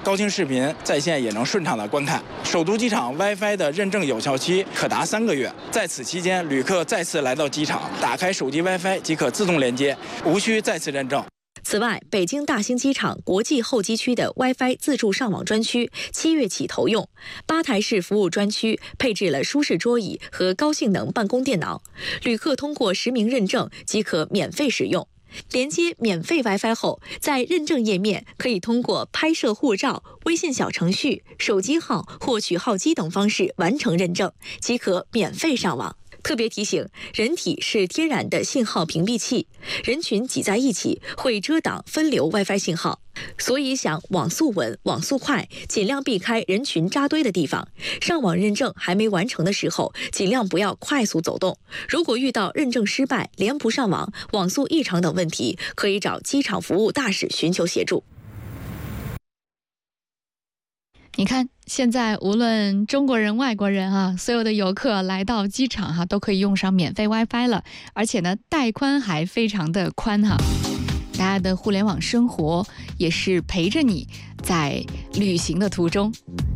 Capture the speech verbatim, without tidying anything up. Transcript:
高清视频在线也能顺畅的观看。首都机场 WiFi 的认证有效期可达三个月，在此期间，旅客再次来到机场，打开手机 WiFi 即可自动连接，无需再次认证。 此外，北京大兴机场国际候机区的 WiFi 自助上网专区七月起投用，吧台式服务专区配置了舒适桌椅和高性能办公电脑，旅客通过实名认证即可免费使用。连接免费 WiFi 后，在认证页面可以通过拍摄护照、微信小程序、手机号或取号机等方式完成认证，即可免费上网。特别提醒，人体是天然的信号屏蔽器，人群挤在一起会遮挡分流 WiFi 信号，所以想网速稳、网速快，尽量避开人群扎堆的地方。上网认证还没完成的时候，尽量不要快速走动。如果遇到认证失败、连不上网、网速异常等问题，可以找机场服务大使寻求协助。 你看，现在无论中国人、外国人啊，所有的游客来到机场哈、啊，都可以用上免费 WiFi 了，而且呢，带宽还非常的宽哈。大家的互联网生活也是陪着你在旅行的途中。